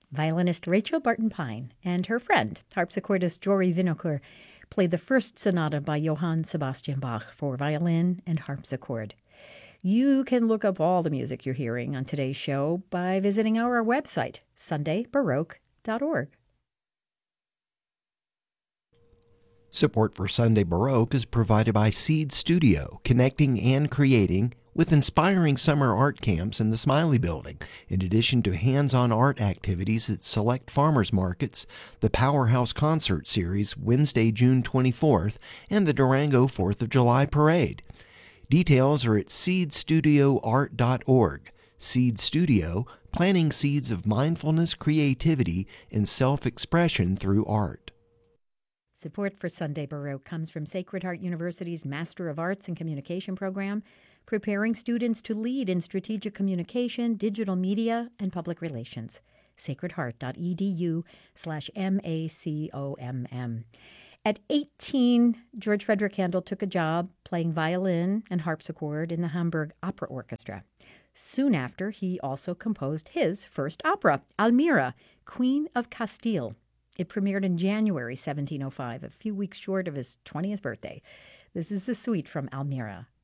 Violinist Rachel Barton Pine and her friend, harpsichordist Jory Winokur, played the first sonata by Johann Sebastian Bach for violin and harpsichord. You can look up all the music you're hearing on today's show by visiting our website, sundaybaroque.org. Support for Sunday Baroque is provided by Seed Studio, connecting and creating with inspiring summer art camps in the Smiley Building, in addition to hands-on art activities at select farmers markets, the Powerhouse Concert Series Wednesday, June 24th, and the Durango 4th of July Parade. Details are at seedstudioart.org. Seed Studio, planting seeds of mindfulness, creativity, and self-expression through art. Support for Sunday Baroque comes from Sacred Heart University's Master of Arts and Communication program, preparing students to lead in strategic communication, digital media, and public relations. sacredheart.edu/MACOMM. At 18, George Frederick Handel took a job playing violin and harpsichord in the Hamburg Opera Orchestra. Soon after, he also composed his first opera, Almira, Queen of Castile. It premiered in January 1705, a few weeks short of his 20th birthday. This is the suite from Almira.